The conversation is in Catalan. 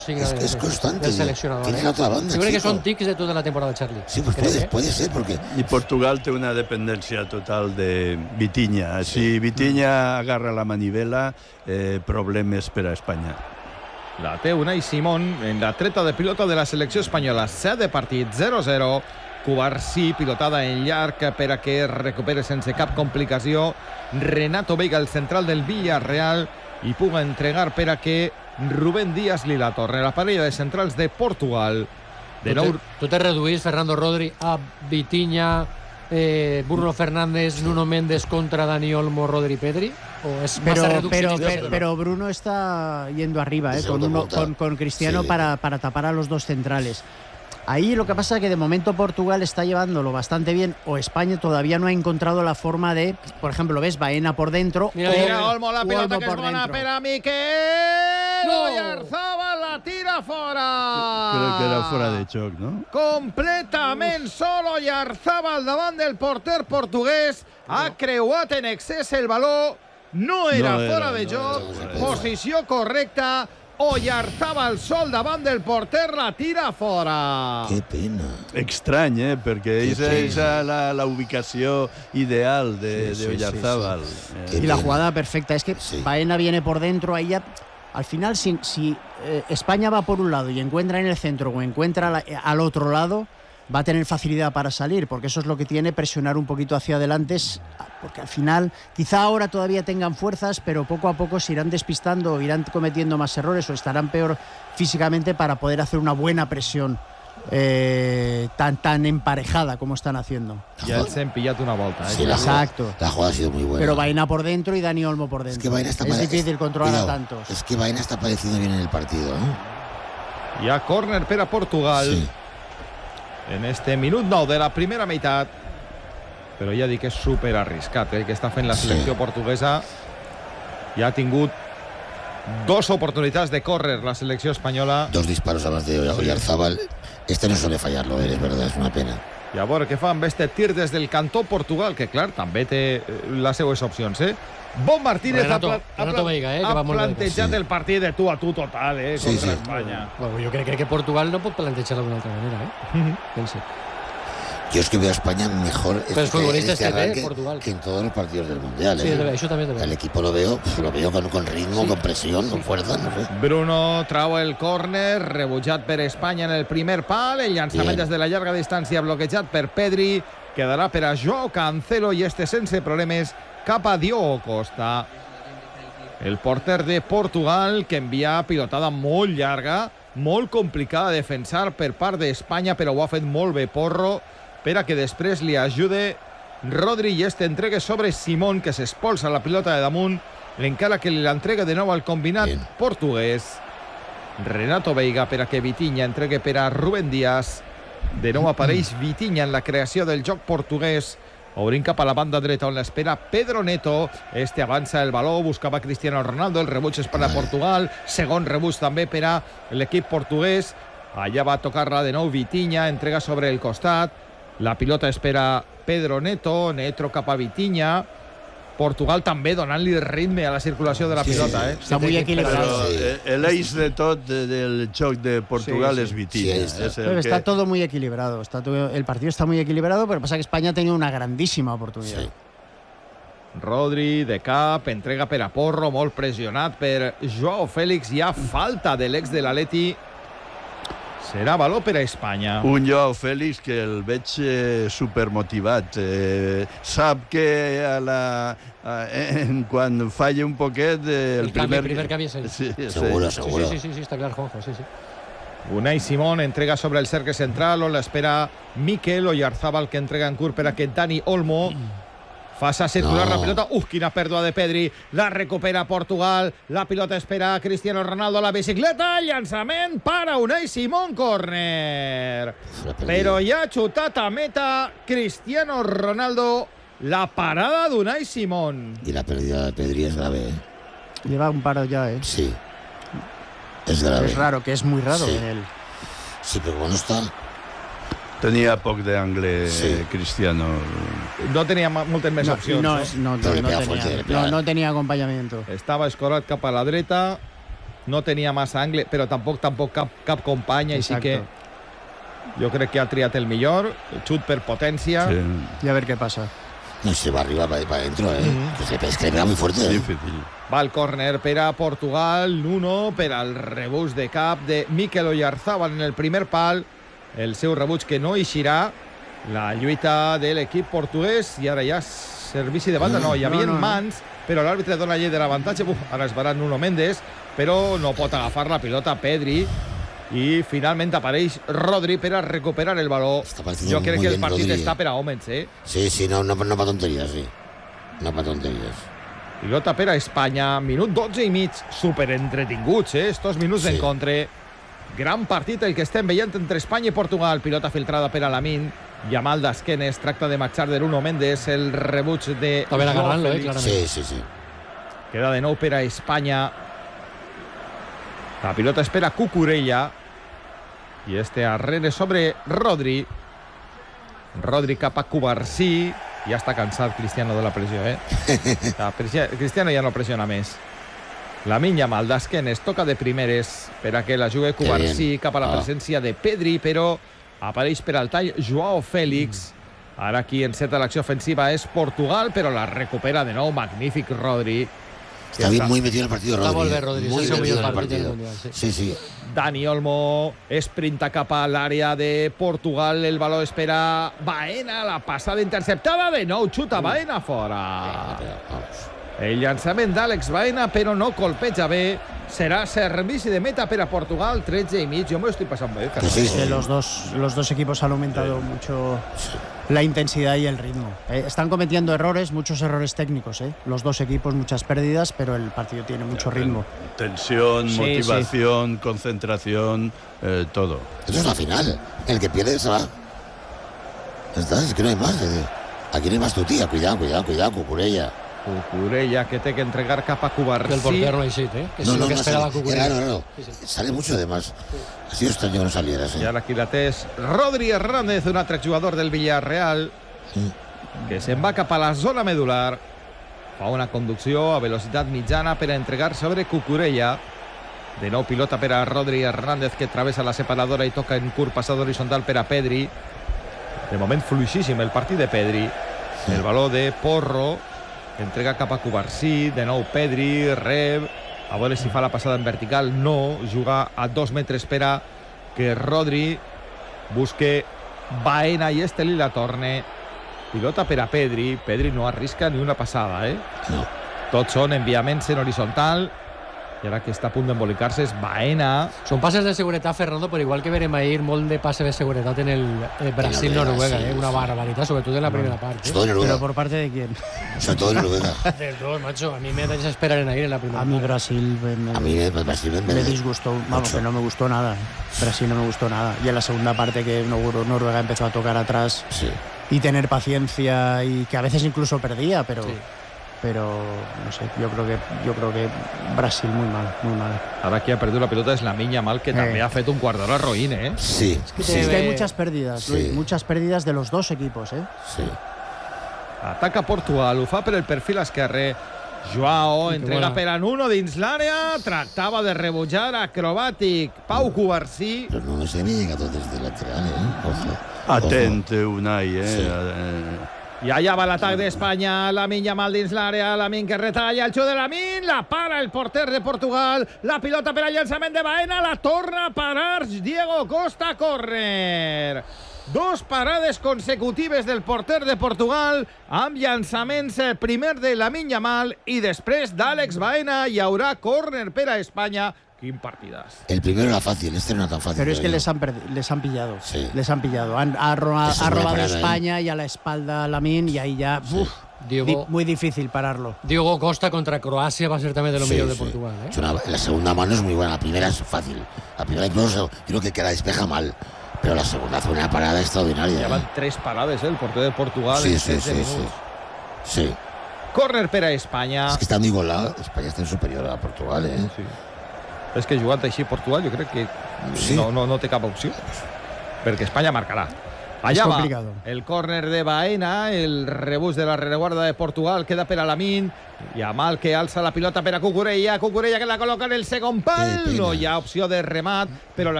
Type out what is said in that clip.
Es constante. Del seleccionador. Tiene la otra banda. Yo creo que son tics de toda la temporada, Charlie. Sí, pues puede ser, porque... Y Portugal té una dependència total de Vitinha. Si Vitinha agarra la manivela, problemes per a Espanya. La té Unai Simón en la treta de pilota de la selecció espanyola. 7 de partit, 0-0. Cubarsí, pilotada en llarg per a que recupere sense cap complicació Renato Veiga, el central del Villarreal, i puga entregar per a que Rubén Díaz li la torne. La parella de centrals de Portugal. De nou... Tu te reduís, Fernando Rodri, a Vitinha, Bruno Fernández, Nuno Méndez contra Dani Olmo, Rodri, Pedri? ¿O es pero Bruno está yendo arriba, con Cristiano, sí, para tapar a los dos centrales. Ahí lo que pasa es que de momento Portugal está llevándolo bastante bien, o España todavía no ha encontrado la forma de, por ejemplo, ¿ves? Baena por dentro. Mira Olmo, la pilota que es bona per a Miquel. Oyarzabal la tira fora. Crec que era fora de xoc, no? Completament solo Oyarzabal davant del porter portuguès. Ha creuat en excés el baló. No era fora de joc. Posició correcta. Oyarzabal sol davant del porter, la tira fora. Que pena. Estrany, perquè és la ubicació ideal de Oyarzabal. Y la jugada perfecta. Es que Baena viene por dentro, ahí ya... Al final, si España va por un lado y encuentra en el centro o encuentra al otro lado, va a tener facilidad para salir, porque eso es lo que tiene presionar un poquito hacia adelante, porque al final, quizá ahora todavía tengan fuerzas, pero poco a poco se irán despistando, o irán cometiendo más errores o estarán peor físicamente para poder hacer una buena presión tan emparejada como están haciendo. Ya els hem pillat una volta. Sí, exacto. La jugada ha sido muy buena. Pero Baena por dentro y Dani Olmo por dentro. Es que Baena está difícil controlar a tantos. Es que Baena está apareciendo bien en el partido, ¿no? Hi ha córner per a Portugal. Sí. En este minut 9 de la primera meitat, però ja dic que és super arriscat, que està fent la selecció portuguesa. Ja ha tingut 2 oportunitats de córrer la selecció espanyola. 2 disparos abans de Oyarzabal. Este no suele fallarlo, es verdad, es una pena. I a veure què fa amb este tir des del cantó Portugal, que clar, també té les seues opcions, Bon Martínez Renato Veiga, que va molt bé. Ha plantejat el partit de tu a tu total, contra Espanya. Bueno, jo crec que Portugal no pot plantejar-lo d'una altra manera, Pense. Yo es que veo a España mejor este arranque Portugal que en todos los partidos del Mundial. Sí, eso también es verdad. El equipo lo veo con ritmo, con presión, con fuerza, no sé. Bruno trau el córner, rebutjat per Espanya en el primer pal, el llançament des de la llarga distància bloquejat per Pedri, quedarà per a Joao Cancelo i este sense problemes cap a Diogo Costa. El porter de Portugal, que envia pilotada molt llarga, molt complicada de defensar per part d'Espanya, però ho ha fet molt bé Porro, per a que després li ajude Rodri i este entregue sobre Simón, que s'expulsa la pilota de damunt, encara que li l'entrega de nou al combinat portuguès. Renato Veiga per a que Vitinha entregue per a Rubén Díaz. De nou apareix Vitinha en la creació del joc portuguès, obrint cap a la banda dreta on l'espera Pedro Neto. Este avança el baló, buscava Cristiano Ronaldo, el rebuig és per a Portugal, segon rebuig també per a l'equip portuguès. Allà va tocar-la de nou Vitinha, entrega sobre el costat, la pilota espera Pedro Neto, Neto cap a Vitinha. Portugal també donant-li ritme a la circulació de la pilota. Està molt equilibrado. L'eix de tot del joc de Portugal es Vitinha. Está todo muy equilibrado. El partido está muy equilibrado, pero pasa que España ha tenido una grandísima oportunidad. Sí. Rodri de cap, entrega per a Porro, molt pressionat per Joao Félix. Hi ha falta de l'ex de l'Atleti. Serà valor per a Espanya. Un Joao Félix que el veig supermotivat. Sap que quan falla un poquet... El primer canvi és ell. Seguro. Sí, està clar, Juanjo, sí. Unai Simón entrega sobre el cercle central, on l'espera Miquel Oyarzabal, que entrega en curt per a que Dani Olmo faça circular la pilota. Quina pèrdua de Pedri. La recupera Portugal. La pilota espera Cristiano Ronaldo a la bicicleta. Llançament para Unai Simón, córner. Però ja ha xutat a meta Cristiano Ronaldo. La parada d'Unai Simón. Y la pérdida de Pedri es grave. Lleva un paro ya, Sí. Es grave. Es raro, que es muy raro en él. Sí, pero bueno está. Tenia poc d'angle, Cristiano. No tenia moltes més opcions. No tenía acompañamiento. Estava escorat cap a la dreta. no tenia massa angle, però tampoc cap company, així que jo crec que ha triat el millor, el xut per potència. Sí. Y a ver qué pasa. No se va arriba para adentro, Es que le pega muy fuerte. Difícil. Va el córner per a Portugal, Nuno per al rebuig de cap de Mikel Oyarzabal en el primer pal, el seu rebuig que no eixirà, la lluita de l'equip portuguès, i ara ja servici de banda, no, hi havia mans, però l'àrbitre dona llei de l'avantatge. Ara es barà Nuno Mendes, però no pot agafar la pilota Pedri, i finalment apareix Rodri per a recuperar el baló. Jo crec que el partit està per a hòmens, Sí, no para tonterías, sí. No para tonterías. Pilota per a Espanya, minut 12 i mig, superentretinguts, estos minuts d'encontre. Gran partit el que estem veient entre Espanya i Portugal. Pilota filtrada per a Lamine, Yamal d'esquenes, tracta de marxar de Nuno Mendes, el rebuig de Está bien agarrarlo, claramente. Sí. Queda de nou per a Espanya. La pilota espera Cucurella, i este arrere sobre Rodri. Rodri cap a Cubarsí. Ja està cansat Cristiano de la pressió, Cristiano ja no pressiona més. Lamine Yamal d'esquenes, toca de primeres per a que la jugui Cubarsí cap a la presència de Pedri, però apareix per al tall Joao Félix. Ara qui enceta l'acció ofensiva és Portugal, però la recupera de nou. Magnífic Rodri. Está bien, muy metido en el partido, Rodri. Está a volver, Rodri. Muy metido en el partido. Sí. Dani Olmo sprinta cap a l'àrea de Portugal. El baló espera Baena. La passada interceptada. De nou xuta Baena fora. El llançament d'Àlex Baena, però no colpeja bé. Será servici de meta para Portugal, 13 y medio. Yo me lo estoy pasando bien. Sí. Los dos equipos han aumentado mucho la intensidad y el ritmo. Están cometiendo errores, muchos errores técnicos. Los dos equipos, muchas pérdidas, pero el partido tiene mucho ritmo. Tensión, motivación, concentración, todo. Eso es la final. El que pierde se va. Es que no hay más. Aquí no hay más tu tía. Cuidado, Cucurella. Cucurella, que té que entregar cap a Cubarsí. Que el portero no hiciste, que es lo que esperaba Cucurella. No. Sí. Sale mucho además. Ha sido extraño que no saliera. Y ahora aquí la té és Rodri Hernández, un altre jugador del Villarreal, que se'n va cap a la zona medular. Fa una conducció a velocitat mitjana per a entregar sobre Cucurella. De nou pilota per a Rodri Hernández, que travessa la separadora i toca en curt passat horizontal per a Pedri. De moment fluixíssim el partit de Pedri. El baló de Porro, entrega cap a Cubarsí, de nou Pedri, rep, a veure si fa la passada en vertical, no, juga a 2 metres, espera que Rodri busque Baena i Estelí la torne. Pilota per a Pedri no arrisca ni una passada, No. Tots són enviaments en horitzontal, i ara que està a punt d'embolicar-se és Baena. Son pases de seguretat, Fernando, però igual que verem ahir molt de pases de seguretat en el Brasil-Noruega, una barbaridad, sobre todo en la primera parte. ¿Pero por parte de quién? Sobre todo en Noruega. De dos, macho. A mí me da desesperar en ayer en la primera. A mí Brasil me disgustó, vamos, que no me gustó nada. Brasil no me gustó nada. Y en la segunda parte que Noruega empezó a tocar atrás y tener paciencia, y que a veces incluso perdía, pero no sé, yo creo que Brasil muy mal. Ara qui ha perdut la pilota és Lamine Yamal, que també ha fet un quart d'hora roïn, Sí. Es que hay muchas pérdidas, Luis, muchas pérdidas de los dos equipos, Sí. Ataca Portugal, ho fa per el perfil esquerre. Joao entrega per a Nuno dins l'àrea, tractava de rebutjar, acrobàtic Pau Cubarsí. Pero no se me llega todo desde el lateral, Ojo. Atente, Unai, I allà va l'atac d'Espanya, Lamine Yamal dins l'àrea, Lamine que retalla, el xut de Lamine, la para el porter de Portugal, la pilota per al llançament de Baena, la torna a parar Diego Costa, córner. 2 parades consecutives del porter de Portugal, amb llançaments, el primer de Lamine Yamal i després d'Àlex Baena. Hi haurà córner per a Espanya. Quin partidas. El primero era fácil, este no era tan fácil. Pero es que les han pillado. Sí. Les han pillado. Ha robado España y a la espalda Lamine, y ahí ya muy difícil pararlo. Diego Costa contra Croacia va a ser también de lo mejor de Portugal. La segunda mano es muy buena, la primera es fácil. La primera incluso creo que la despeja mal. Pero la segunda fue una parada extraordinaria. Llevan 3 parades, el portero de Portugal. Sí. Córner per a Espanya. Es que está muy igualado. España está superior a Portugal, Sí. És que jugant així Portugal jo crec que no té cap opció, perquè Espanya marcarà. Allà va complicado. el córner de Baena, el rebús de la rereguarda de Portugal, queda per a Lamine, Yamal que alça la pilota per a Cucurella, Cucurella que la col·loca en el segon pal, no hi ha opció de remat, però la